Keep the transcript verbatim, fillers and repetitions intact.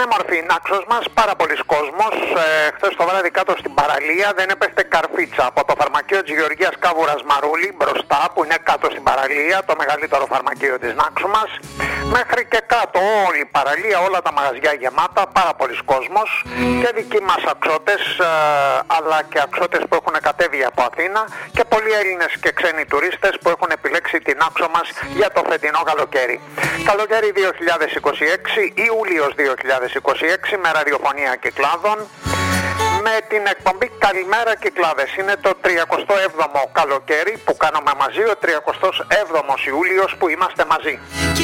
Πανέμορφη η Νάξος μας, πάρα πολλοί κόσμος. Ε, χθες το βράδυ κάτω στην παραλία δεν έπεφτε καρφίτσα. Από το φαρμακείο της Γεωργίας Κάβουρας Μαρούλη μπροστά, που είναι κάτω στην παραλία, το μεγαλύτερο φαρμακείο της Νάξου μας, μέχρι και κάτω όλη η παραλία, όλα τα μαγαζιά γεμάτα, πάρα πολλοί κόσμος και δικοί μας αξώτες, ε, αλλά και αξώτες που έχουν κατέβει από Αθήνα και πολλοί Έλληνες και ξένοι τουρίστες που έχουν επιλέξει την Νάξο μας για το φετινό καλοκαίρι. Καλοκαίρι δύο χιλιάδες είκοσι έξι, Ιούλιος δύο χιλιάδες είκοσι έξι, με ραδιοφωνία Κυκλάδων, με την εκπομπή Καλημέρα Κυκλάδες. Είναι το τριακοστό έβδομο καλοκαίρι που κάνουμε μαζί, ο τριακοστός έβδομος Ιούλιος που είμαστε μαζί.